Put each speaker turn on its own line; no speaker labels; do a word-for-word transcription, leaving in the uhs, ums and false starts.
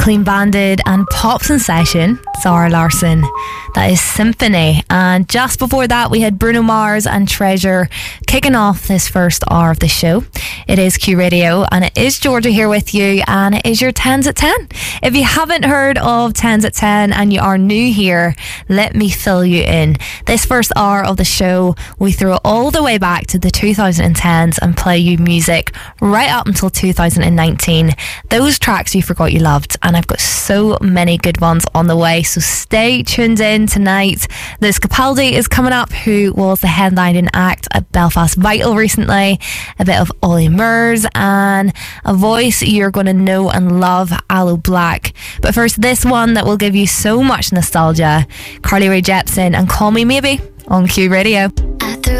Clean Banded and Pop Sensation, Zara Larsson. That is Symphony. And just before that, we had Bruno Mars and Treasure kicking off this first hour of the show. It is Q Radio, and it is Georgia here with you, and it is your tens at ten. If you haven't heard of tens at ten and you are new here, let me fill you in. This first hour of the show, we throw it all the way back to the two thousand tens and play you music right up until two thousand nineteen. Those tracks you forgot you loved, and I've got so many good ones on the way, so stay tuned in tonight. Liz Capaldi is coming up, who was the headlining act at Belfast Vital recently. A bit of Ollie Murs and a voice you're going to know and love, Aloe Black. But first, this one that will give you so much nostalgia, Carly Rae Jepsen and Call Me Maybe on Q Radio.
I threw